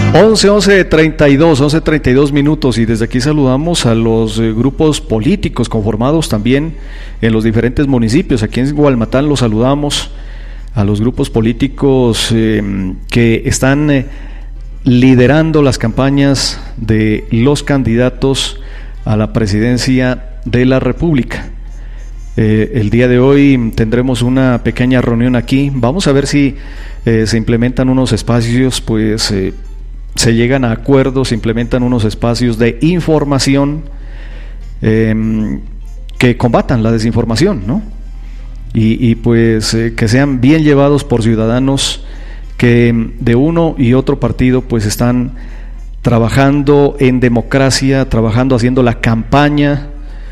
11:32 minutos, y desde aquí saludamos a los grupos políticos conformados también en los diferentes municipios. Aquí en Gualmatán los saludamos a los grupos políticos que están liderando las campañas de los candidatos a la presidencia de la República. El día de hoy tendremos una pequeña reunión aquí. Vamos a ver si se implementan unos espacios, pues se llegan a acuerdos, se implementan unos espacios de información que combatan la desinformación, ¿no? Y pues que sean bien llevados por ciudadanos que de uno y otro partido pues están trabajando en democracia, trabajando, haciendo la campaña,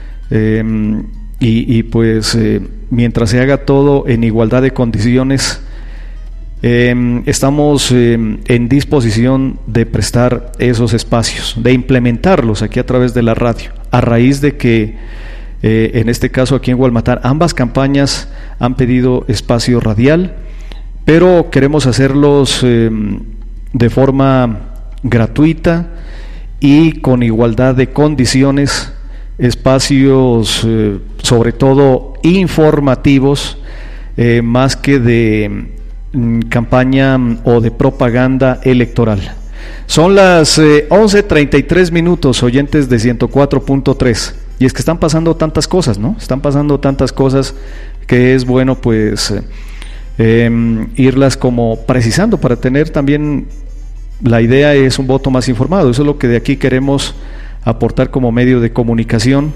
pues mientras se haga todo en igualdad de condiciones, estamos en disposición de prestar esos espacios, de implementarlos aquí a través de la radio, a raíz de que en este caso aquí en Gualmatán ambas campañas han pedido espacio radial, pero queremos hacerlos de forma gratuita y con igualdad de condiciones, espacios sobre todo informativos, más que de campaña o de propaganda electoral. Son las 11:33 minutos, oyentes de 104.3, y es que están pasando tantas cosas, ¿no? Están pasando tantas cosas que es bueno pues irlas como precisando para tener también, la idea es un voto más informado. Eso es lo que de aquí queremos aportar como medio de comunicación,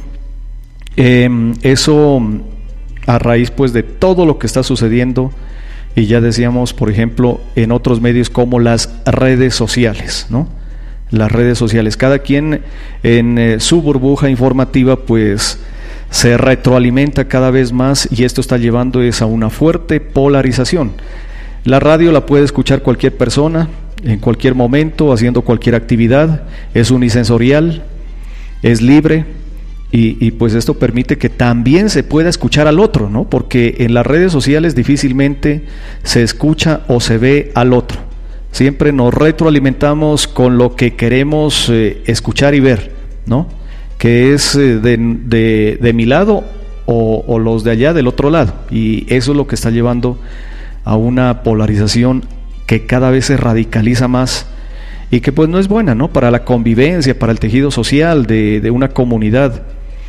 eso a raíz pues de todo lo que está sucediendo. Y ya decíamos, por ejemplo, en otros medios como las redes sociales, ¿no? Las redes sociales, cada quien en su burbuja informativa pues se retroalimenta cada vez más, y esto está llevando a una fuerte polarización. La radio la puede escuchar cualquier persona, en cualquier momento, haciendo cualquier actividad, es unisensorial, es libre. Y pues esto permite que también se pueda escuchar al otro, ¿no? Porque en las redes sociales difícilmente se escucha o se ve al otro. Siempre nos retroalimentamos con lo que queremos escuchar y ver, ¿no? Que es de mi lado o los de allá del otro lado. Y eso es lo que está llevando a una polarización que cada vez se radicaliza más, y que pues no es buena, ¿no? Para la convivencia, para el tejido social de una comunidad.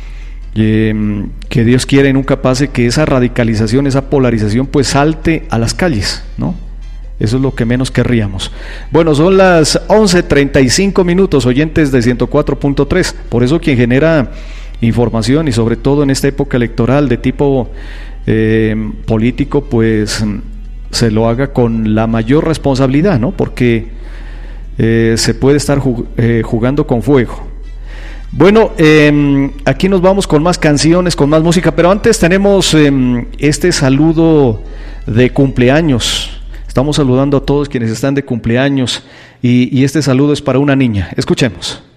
Que Dios quiere nunca pase que esa radicalización, esa polarización pues salte a las calles, ¿no? Eso es lo que menos querríamos. Bueno, son las 11:35 minutos, oyentes de 104.3. Por eso quien genera información, y sobre todo en esta época electoral de tipo político, pues se lo haga con la mayor responsabilidad, ¿no? Porque se puede estar jugando con fuego. Bueno, aquí nos vamos con más canciones, con más música, pero antes tenemos este saludo de cumpleaños. Estamos saludando a todos quienes están de cumpleaños, y este saludo es para una niña. Escuchemos.